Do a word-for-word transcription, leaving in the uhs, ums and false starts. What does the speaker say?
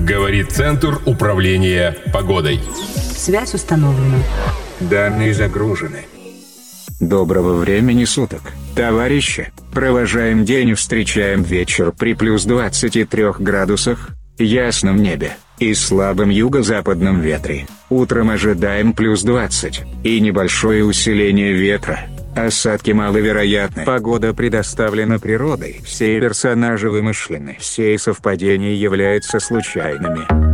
Говорит Центр управления погодой. Связь установлена. Данные загружены. Доброго времени суток, товарищи. Провожаем день и встречаем вечер при плюс двадцати трёх градусах, ясном небе и слабом юго-западном ветре. Утром ожидаем плюс двадцать и небольшое усиление ветра. Осадки маловероятны. Погода предоставлена природой. Все персонажи вымышлены. Все совпадения являются случайными.